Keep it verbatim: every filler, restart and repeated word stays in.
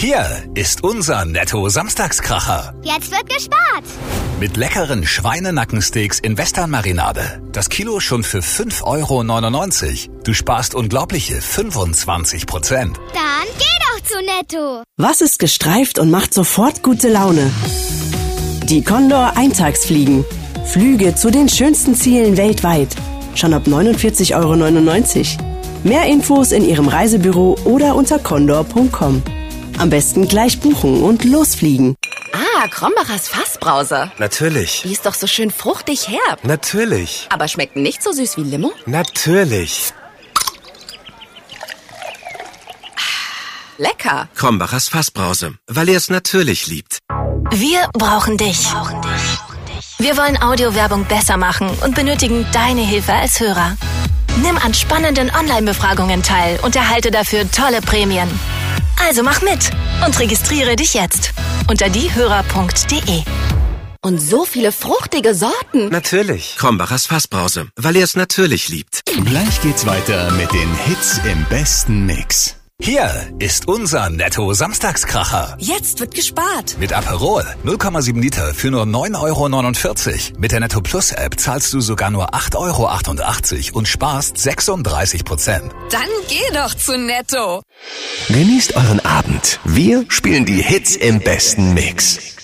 Hier ist unser Netto-Samstagskracher. Jetzt wird gespart. Mit leckeren Schweinenackensteaks in Western-Marinade. Das Kilo schon für fünf Euro neunundneunzig. Du sparst unglaubliche fünfundzwanzig Prozent. Dann geh doch zu Netto. Was ist gestreift und macht sofort gute Laune? Die Condor Eintagsfliegen. Flüge zu den schönsten Zielen weltweit. Schon ab neunundvierzig Euro neunundneunzig. Mehr Infos in Ihrem Reisebüro oder unter condor punkt com. Am besten gleich buchen und losfliegen. Ah, Krombacher's Fassbrause. Natürlich. Die ist doch so schön fruchtig herb. Natürlich. Aber schmeckt nicht so süß wie Limo? Natürlich. Lecker. Krombacher's Fassbrause, weil ihr es natürlich liebt. Wir brauchen dich. Wir wollen Audiowerbung besser machen und benötigen deine Hilfe als Hörer. Nimm an spannenden Online-Befragungen teil und erhalte dafür tolle Prämien. Also mach mit und registriere dich jetzt unter diehörer punkt de. Und so viele fruchtige Sorten. Natürlich. Krombacher's Fassbrause, weil ihr es natürlich liebt. Gleich geht's weiter mit den Hits im besten Mix. Hier ist unser Netto-Samstagskracher. Jetzt wird gespart. Mit Aperol null Komma sieben Liter für nur neun Euro neunundvierzig. Mit der Netto Plus App zahlst du sogar nur acht Euro achtundachtzig und sparst sechsunddreißig Prozent. Dann geh doch zu Netto. Genießt euren Abend. Wir spielen die Hits im besten Mix.